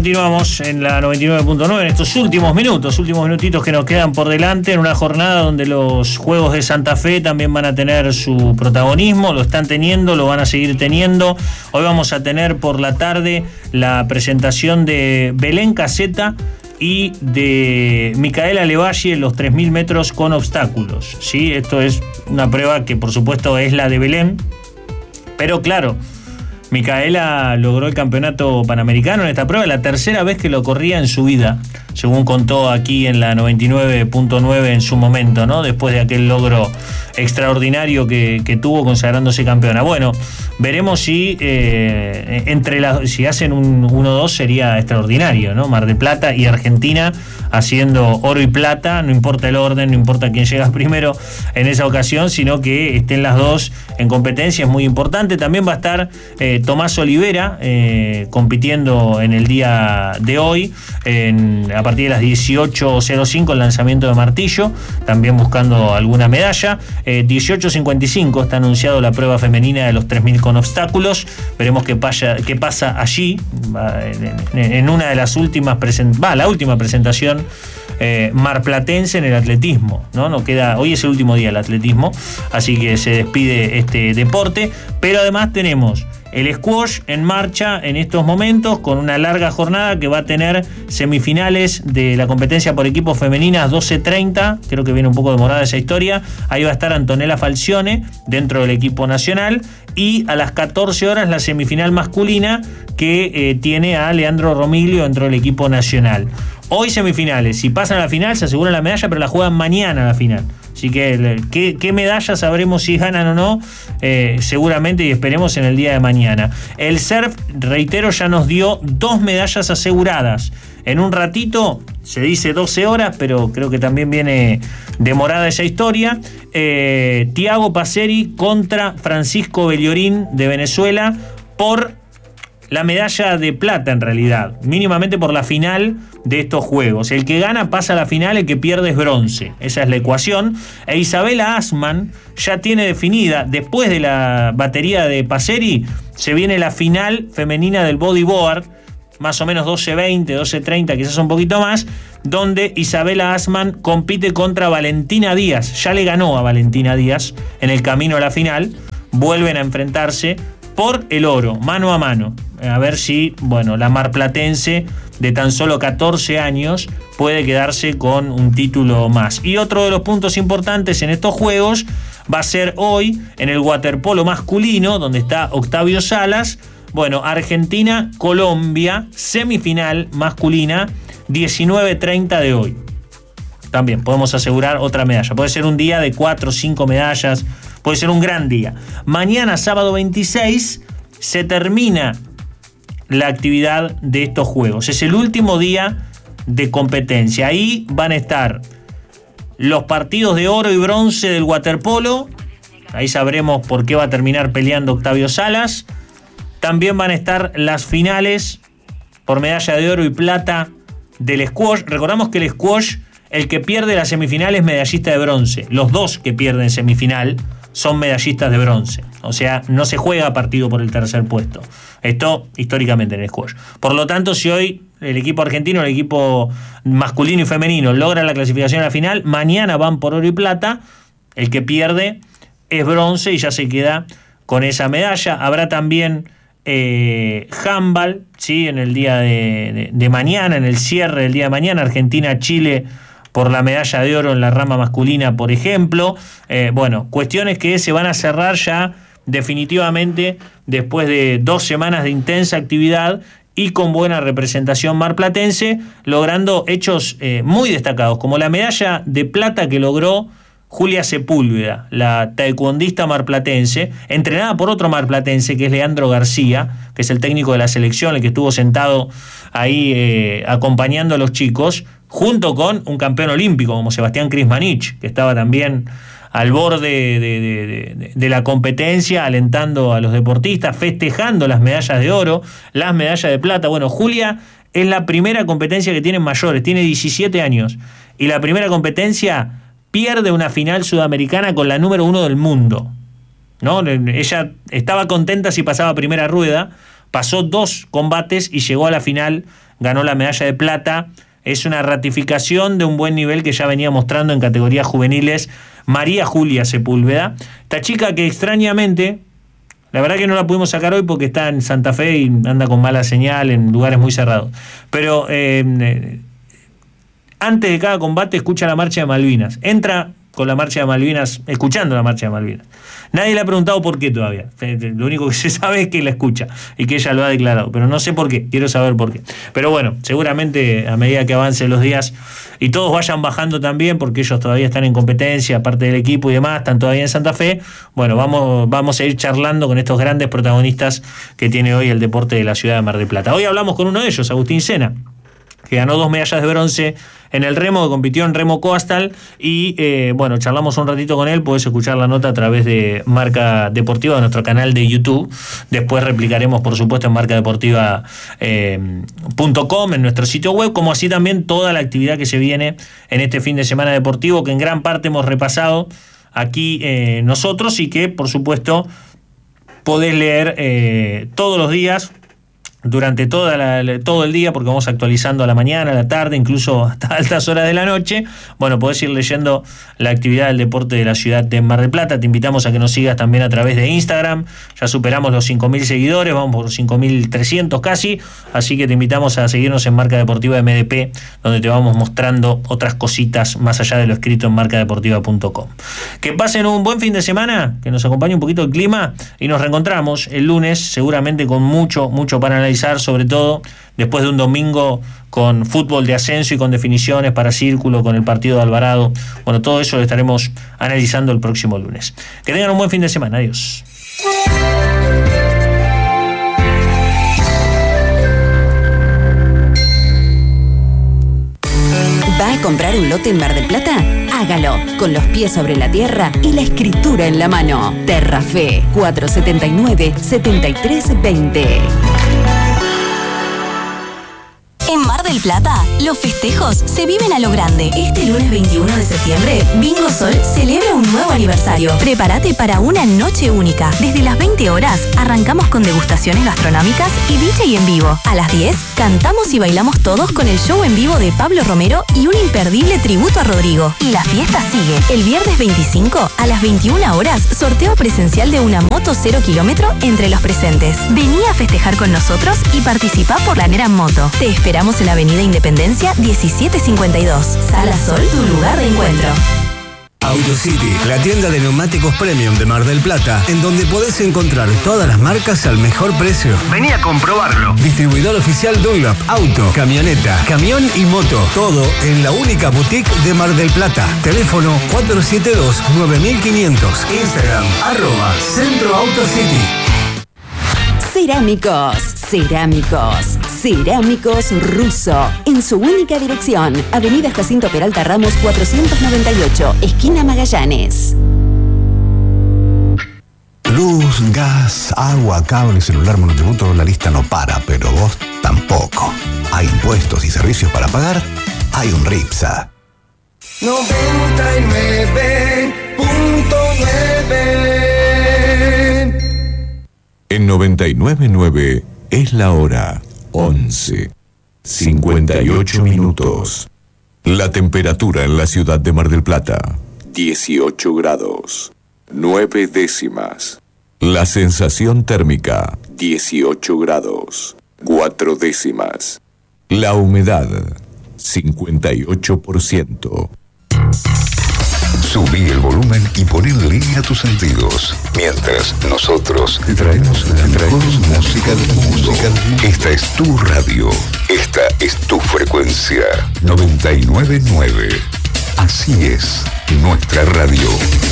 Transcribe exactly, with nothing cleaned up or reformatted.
Continuamos en la noventa y nueve punto nueve en estos últimos minutos, últimos minutitos que nos quedan por delante en una jornada donde los Juegos de Santa Fe también van a tener su protagonismo, lo están teniendo, lo van a seguir teniendo. Hoy vamos a tener por la tarde la presentación de Belén Caseta y de Micaela Levalle en los tres mil metros con obstáculos, ¿sí? Esto es una prueba que por supuesto es la de Belén, pero claro, Micaela logró el campeonato panamericano en esta prueba, la tercera vez que lo corría en su vida, según contó aquí en la noventa y nueve punto nueve en su momento, ¿no? Después de aquel logro extraordinario que, que tuvo consagrándose campeona. Bueno, veremos si eh, entre las, si hacen un uno dos sería extraordinario, ¿no? Mar del Plata y Argentina haciendo oro y plata, no importa el orden, no importa quién llega primero en esa ocasión, sino que estén las dos en competencia, es muy importante. También va a estar eh, Tomás Olivera eh, compitiendo en el día de hoy, en, a partir de las dieciocho cero cinco el lanzamiento de martillo, también buscando alguna medalla. eh, dieciocho cincuenta y cinco está anunciado la prueba femenina de los tres mil con obstáculos, veremos qué pasa, qué pasa allí, en, en una de las últimas presentaciones, va, la última presentación Eh, marplatense en el atletismo, ¿no? No queda, hoy es el último día del atletismo, así que se despide este deporte, pero además tenemos el squash en marcha en estos momentos con una larga jornada que va a tener semifinales de la competencia por equipos femeninas doce treinta, creo que viene un poco demorada esa historia, ahí va a estar Antonella Falcione dentro del equipo nacional, y a las catorce horas la semifinal masculina que eh, tiene a Leandro Romilio dentro del equipo nacional. Hoy semifinales, si pasan a la final se aseguran la medalla, pero la juegan mañana a la final. Así que qué, qué medalla sabremos si ganan o no, eh, seguramente, y esperemos en el día de mañana. El surf, reitero, ya nos dio dos medallas aseguradas. En un ratito, se dice doce horas, pero creo que también viene demorada esa historia. Eh, Tiago Passeri contra Francisco Belliorín de Venezuela por la medalla de plata, en realidad, mínimamente por la final de estos Juegos. El que gana pasa a la final, el que pierde es bronce. Esa es la ecuación. E Isabela Assmann ya tiene definida, después de la batería de Passeri, se viene la final femenina del bodyboard, más o menos doce veinte, doce treinta, quizás un poquito más, donde Isabela Assmann compite contra Valentina Díaz. Ya le ganó a Valentina Díaz en el camino a la final. Vuelven a enfrentarse por el oro, mano a mano. A ver si, bueno, la marplatense de tan solo catorce años puede quedarse con un título más. Y otro de los puntos importantes en estos Juegos va a ser hoy en el waterpolo masculino, donde está Octavio Salas. Bueno, Argentina-Colombia, semifinal masculina, diecinueve treinta de hoy. También podemos asegurar otra medalla. Puede ser un día de cuatro o cinco medallas, puede ser un gran día. Mañana, sábado veintiséis, se termina la actividad de estos Juegos. Es el último día de competencia. Ahí van a estar los partidos de oro y bronce del waterpolo. Ahí sabremos por qué va a terminar peleando Octavio Salas. También van a estar las finales por medalla de oro y plata del squash. Recordamos que el squash, el que pierde la semifinal es medallista de bronce. Los dos que pierden semifinal son medallistas de bronce. O sea, no se juega partido por el tercer puesto. Esto históricamente en el squash. Por lo tanto, si hoy el equipo argentino, el equipo masculino y femenino logra la clasificación a la final, mañana van por oro y plata. El que pierde es bronce y ya se queda con esa medalla. Habrá también eh, handball, ¿sí? En el día de, de, de mañana, en el cierre del día de mañana, Argentina-Chile por la medalla de oro en la rama masculina, por ejemplo. Eh, bueno, cuestiones que se van a cerrar ya definitivamente después de dos semanas de intensa actividad y con buena representación marplatense, logrando hechos eh, muy destacados, como la medalla de plata que logró Julia Sepúlveda, la taekwondista marplatense, entrenada por otro marplatense que es Leandro García, que es el técnico de la selección, el que estuvo sentado ahí eh, acompañando a los chicos, junto con un campeón olímpico como Sebastián Krismanich, que estaba también al borde de, de, de, de la competencia, alentando a los deportistas, festejando las medallas de oro, las medallas de plata. Bueno, Julia es la primera competencia que tiene mayores, tiene diecisiete años, y la primera competencia pierde una final sudamericana con la número uno del mundo, ¿no? Ella estaba contenta si pasaba primera rueda, pasó dos combates y llegó a la final ganó la medalla de plata. Es una ratificación de un buen nivel que ya venía mostrando en categorías juveniles María Julia Sepúlveda. Esta chica que extrañamente, la verdad que no la pudimos sacar hoy porque está en Santa Fe y anda con mala señal en lugares muy cerrados. Pero eh, eh, antes de cada combate escucha la marcha de Malvinas. Entra con la marcha de Malvinas, escuchando la marcha de Malvinas. Nadie le ha preguntado por qué todavía. Lo único que se sabe es que la escucha y que ella lo ha declarado, pero no sé por qué, quiero saber por qué. Pero bueno, seguramente a medida que avancen los días y todos vayan bajando también, porque ellos todavía están en competencia, aparte del equipo y demás, están todavía en Santa Fe, bueno, vamos, vamos a ir charlando con estos grandes protagonistas que tiene hoy el deporte de la ciudad de Mar del Plata. Hoy hablamos con uno de ellos, Agustín Sena, que ganó dos medallas de bronce en el remo, que compitió en remo coastal, y eh, bueno, charlamos un ratito con él. Podés escuchar la nota a través de Marca Deportiva, de nuestro canal de YouTube. Después replicaremos, por supuesto, en marca deportiva punto com, eh, en nuestro sitio web, como así también toda la actividad que se viene en este fin de semana deportivo, que en gran parte hemos repasado aquí eh, nosotros, y que, por supuesto, podés leer eh, todos los días, durante toda la, todo el día, porque vamos actualizando a la mañana, a la tarde, incluso hasta altas horas de la noche. Bueno, podés ir leyendo la actividad del deporte de la ciudad de Mar del Plata. Te invitamos a que nos sigas también a través de Instagram. Ya superamos los cinco mil seguidores, vamos por cinco mil trescientos casi, así que te invitamos a seguirnos en Marca Deportiva M D P, donde te vamos mostrando otras cositas más allá de lo escrito en marca deportiva punto com. Que pasen un buen fin de semana, que nos acompañe un poquito el clima, y nos reencontramos el lunes, seguramente con mucho, mucho para analizar, sobre todo después de un domingo con fútbol de ascenso y con definiciones para Círculo, con el partido de Alvarado. Bueno, todo eso lo estaremos analizando el próximo lunes. Que tengan un buen fin de semana. Adiós. ¿Va a comprar un lote en Mar del Plata? Hágalo con los pies sobre la tierra y la escritura en la mano. Terrafe cuatrocientos setenta y nueve, setenta y tres veinte. En Mar del Plata, los festejos se viven a lo grande. Este lunes veintiuno de septiembre, Bingo Sol celebra un nuevo aniversario. Prepárate para una noche única. Desde las veinte horas, arrancamos con degustaciones gastronómicas y D J en vivo. A las diez, cantamos y bailamos todos con el show en vivo de Pablo Romero y un imperdible tributo a Rodrigo. Y la fiesta sigue. El viernes veinticinco, a las veintiuna horas, sorteo presencial de una moto cero kilómetro entre los presentes. Vení a festejar con nosotros y participá por la Nera Moto. Te esperamos en la avenida Independencia diecisiete cincuenta y dos. Sala Sol, tu lugar de encuentro. AutoCity, la tienda de neumáticos premium de Mar del Plata, en donde podés encontrar todas las marcas al mejor precio. Vení a comprobarlo. Distribuidor oficial Dunlop, auto, camioneta, camión y moto. Todo en la única boutique de Mar del Plata. Teléfono cuatro siete dos, nueve mil quinientos. Instagram, arroba Centro AutoCity. Cerámicos, cerámicos, cerámicos Russo, en su única dirección, Avenida Jacinto Peralta Ramos cuatrocientos noventa y ocho, esquina Magallanes. Luz, gas, agua, cable, celular, monotributo, la lista no para, pero vos tampoco. Hay impuestos y servicios para pagar, hay un RIPSA. noventa y nueve punto nueve. En noventa y nueve punto nueve es la hora once, cincuenta y ocho minutos. La temperatura en la ciudad de Mar del Plata, dieciocho grados, nueve décimas. La sensación térmica, dieciocho grados, cuatro décimas. La humedad, cincuenta y ocho por ciento. Subí el volumen y pon en línea a tus sentidos. Mientras nosotros te traemos la mejor música del mundo. Esta es tu radio. Esta es tu frecuencia. noventa y nueve punto nueve. Así es nuestra radio.